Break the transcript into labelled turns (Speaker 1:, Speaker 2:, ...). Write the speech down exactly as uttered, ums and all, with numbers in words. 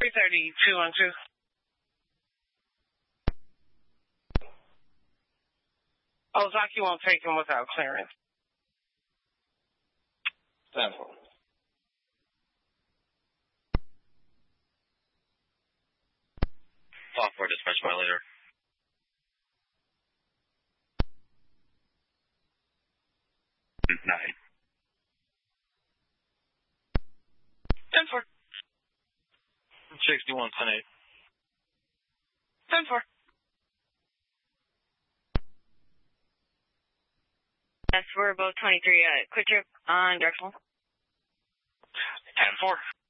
Speaker 1: three thirty, two one two. Ozaki won't take him without clearance.
Speaker 2: ten four.
Speaker 3: Call for dispatch my leader. Nine.
Speaker 1: ten four.
Speaker 3: sixty-one, ten eight.
Speaker 1: ten four.
Speaker 4: Yes, we're about twenty-three. Uh, quick trip on Drexel.
Speaker 3: ten four.